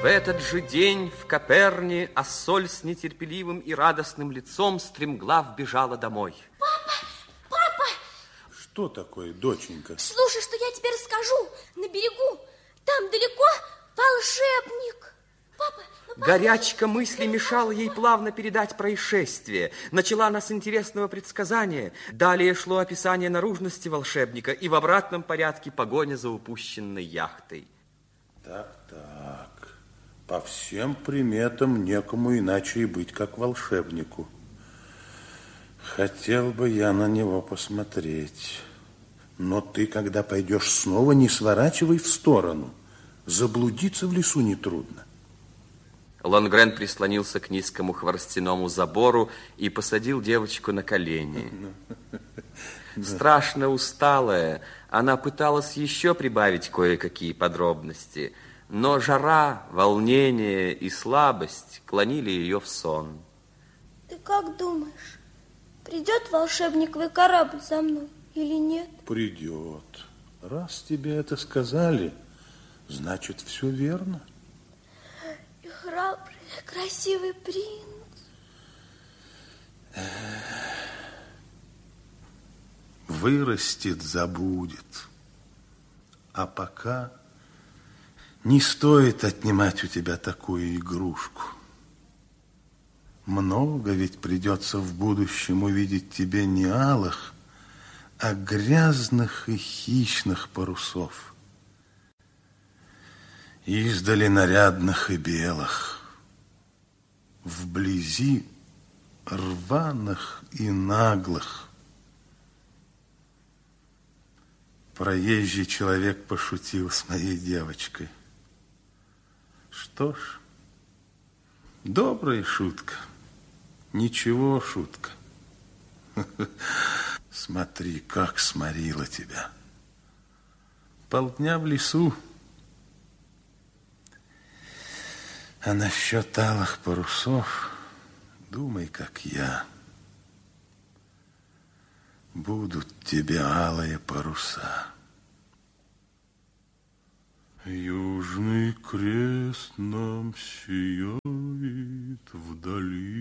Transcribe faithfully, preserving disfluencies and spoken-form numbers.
В этот же день в Коперне Ассоль с нетерпеливым и радостным лицом стремглав бежала домой. Папа! Папа! Что такое, доченька? Слушай, что я тебе расскажу. На берегу, там далеко, волшебник. Папа, ну, папа... Горячка мысли мешала ей плавно передать происшествие. Начала она с интересного предсказания. Далее шло описание наружности волшебника и в обратном порядке погоня за упущенной яхтой. Так, так. По всем приметам некому иначе и быть, как волшебнику. Хотел бы я на него посмотреть. Но ты, когда пойдешь снова, не сворачивай в сторону. Заблудиться в лесу нетрудно. Лонгрен прислонился к низкому хворостяному забору и посадил девочку на колени. Страшно усталая, она пыталась еще прибавить кое-какие подробности, но жара, волнение и слабость клонили ее в сон. Ты как думаешь, придет волшебниковый корабль за мной или нет? Придет. Раз тебе это сказали, значит, все верно. И храбрый, красивый принц. Вырастет, забудет. А пока не стоит отнимать у тебя такую игрушку. Много ведь придется в будущем увидеть тебе не алых, а грязных и хищных парусов. Издали нарядных и белых, вблизи рваных и наглых. Проезжий человек пошутил с моей девочкой. Что ж, добрая шутка. Ничего, шутка. Смотри, как сморила тебя. Полдня в лесу. А насчет алых парусов думай, как я. Будут тебе алые паруса. Южный крест нам сияет вдали.